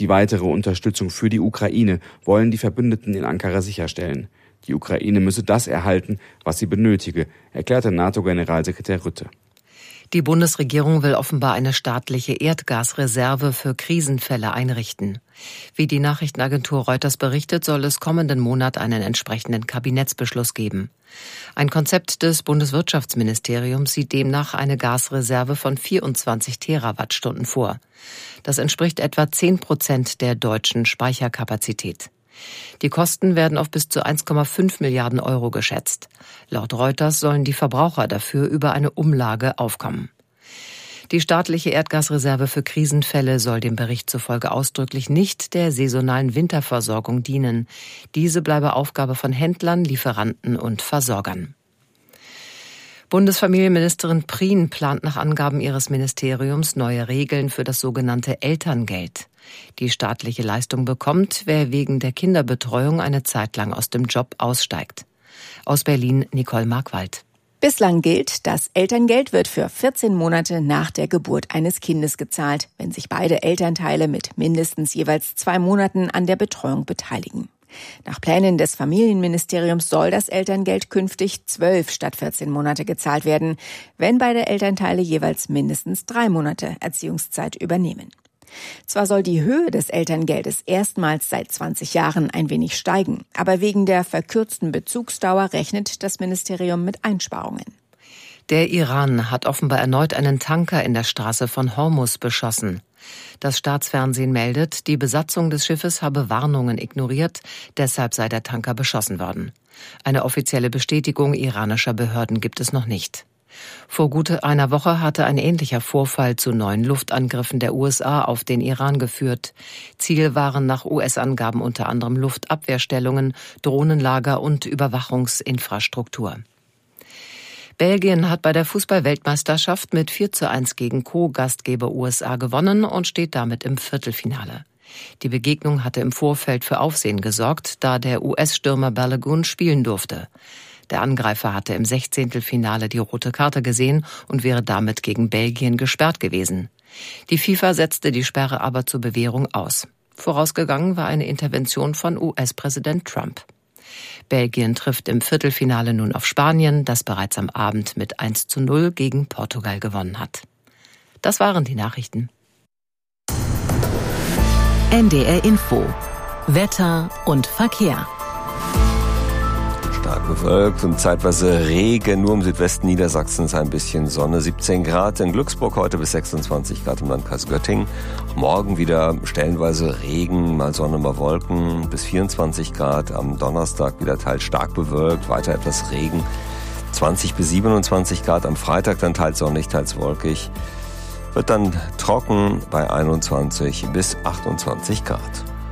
die weitere Unterstützung für die Ukraine wollen die Verbündeten in Ankara sicherstellen. Die Ukraine müsse das erhalten, was sie benötige, erklärte NATO-Generalsekretär Rutte. Die Bundesregierung will offenbar eine staatliche Erdgasreserve für Krisenfälle einrichten. Wie die Nachrichtenagentur Reuters berichtet, soll es kommenden Monat einen entsprechenden Kabinettsbeschluss geben. Ein Konzept des Bundeswirtschaftsministeriums sieht demnach eine Gasreserve von 24 Terawattstunden vor. Das entspricht etwa 10% der deutschen Speicherkapazität. Die Kosten werden auf bis zu 1,5 Milliarden Euro geschätzt. Laut Reuters sollen die Verbraucher dafür über eine Umlage aufkommen. Die staatliche Erdgasreserve für Krisenfälle soll dem Bericht zufolge ausdrücklich nicht der saisonalen Winterversorgung dienen. Diese bleibe Aufgabe von Händlern, Lieferanten und Versorgern. Bundesfamilienministerin Prien plant nach Angaben ihres Ministeriums neue Regeln für das sogenannte Elterngeld. Die staatliche Leistung bekommt, wer wegen der Kinderbetreuung eine Zeit lang aus dem Job aussteigt. Aus Berlin Nicole Markwald. Bislang gilt, das Elterngeld wird für 14 Monate nach der Geburt eines Kindes gezahlt, wenn sich beide Elternteile mit mindestens jeweils 2 Monaten an der Betreuung beteiligen. Nach Plänen des Familienministeriums soll das Elterngeld künftig 12 statt 14 Monate gezahlt werden, wenn beide Elternteile jeweils mindestens 3 Monate Erziehungszeit übernehmen. Zwar soll die Höhe des Elterngeldes erstmals seit 20 Jahren ein wenig steigen, aber wegen der verkürzten Bezugsdauer rechnet das Ministerium mit Einsparungen. Der Iran hat offenbar erneut einen Tanker in der Straße von Hormuz beschossen. Das Staatsfernsehen meldet, die Besatzung des Schiffes habe Warnungen ignoriert, deshalb sei der Tanker beschossen worden. Eine offizielle Bestätigung iranischer Behörden gibt es noch nicht. Vor gut einer Woche hatte ein ähnlicher Vorfall zu 9 Luftangriffen der USA auf den Iran geführt. Ziel waren nach US-Angaben unter anderem Luftabwehrstellungen, Drohnenlager und Überwachungsinfrastruktur. Belgien hat bei der Fußball-Weltmeisterschaft mit 4:1 gegen Co-Gastgeber USA gewonnen und steht damit im Viertelfinale. Die Begegnung hatte im Vorfeld für Aufsehen gesorgt, da der US-Stürmer Balogun spielen durfte. Der Angreifer hatte im 16. die rote Karte gesehen und wäre damit gegen Belgien gesperrt gewesen. Die FIFA setzte die Sperre aber zur Bewährung aus. Vorausgegangen war eine Intervention von US-Präsident Trump. Belgien trifft im Viertelfinale nun auf Spanien, das bereits am Abend mit 1:0 gegen Portugal gewonnen hat. Das waren die Nachrichten. NDR Info. Wetter und Verkehr. Stark bewölkt und zeitweise Regen, nur im Südwesten Niedersachsens ein bisschen Sonne. 17 Grad in Glücksburg, heute bis 26 Grad im Landkreis Göttingen. Auch morgen wieder stellenweise Regen, mal Sonne, mal Wolken, bis 24 Grad. Am Donnerstag wieder teils stark bewölkt, weiter etwas Regen. 20 bis 27 Grad am Freitag, dann teils sonnig, teils wolkig. Wird dann trocken bei 21 bis 28 Grad.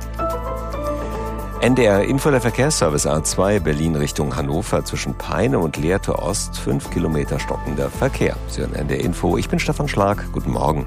NDR Info, der Verkehrsservice A2 Berlin Richtung Hannover zwischen Peine und Lehrte Ost, 5 Kilometer stockender Verkehr. Sie hören NDR Info, ich bin Stefan Schlag, guten Morgen.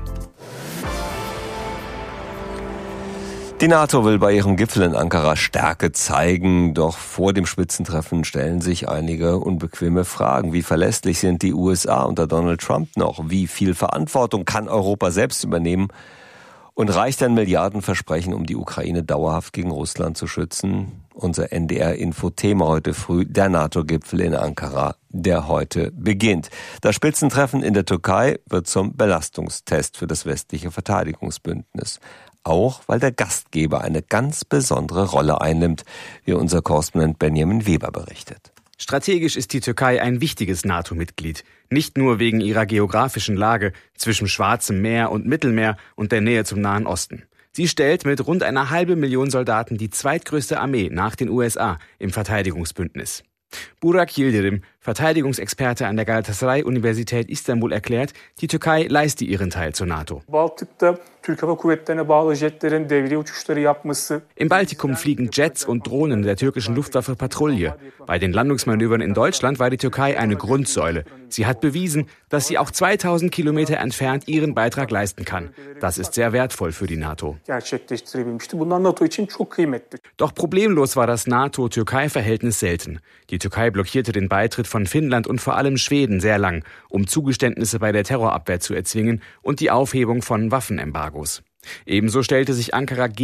Die NATO will bei ihrem Gipfel in Ankara Stärke zeigen, doch vor dem Spitzentreffen stellen sich einige unbequeme Fragen. Wie verlässlich sind die USA unter Donald Trump noch? Wie viel Verantwortung kann Europa selbst übernehmen? Und reicht ein Milliardenversprechen, um die Ukraine dauerhaft gegen Russland zu schützen? Unser NDR-Info-Thema heute früh, der NATO-Gipfel in Ankara, der heute beginnt. Das Spitzentreffen in der Türkei wird zum Belastungstest für das westliche Verteidigungsbündnis. Auch weil der Gastgeber eine ganz besondere Rolle einnimmt, wie unser Korrespondent Benjamin Weber berichtet. Strategisch ist die Türkei ein wichtiges NATO-Mitglied. Nicht nur wegen ihrer geografischen Lage zwischen Schwarzem Meer und Mittelmeer und der Nähe zum Nahen Osten. Sie stellt mit rund 500.000 Soldaten die zweitgrößte Armee nach den USA im Verteidigungsbündnis. Burak Yildirim, Verteidigungsexperte an der Galatasaray-Universität Istanbul, erklärt, die Türkei leiste ihren Teil zur NATO. Im Baltikum fliegen Jets und Drohnen der türkischen Luftwaffe Patrouille. Bei den Landungsmanövern in Deutschland war die Türkei eine Grundsäule. Sie hat bewiesen, dass sie auch 2000 Kilometer entfernt ihren Beitrag leisten kann. Das ist sehr wertvoll für die NATO. Doch problemlos war das NATO-Türkei-Verhältnis selten. Die Türkei blockierte den Beitritt von Finnland und vor allem Schweden sehr lang, um Zugeständnisse bei der Terrorabwehr zu erzwingen und die Aufhebung von Waffenembargos. Ebenso stellte sich Ankara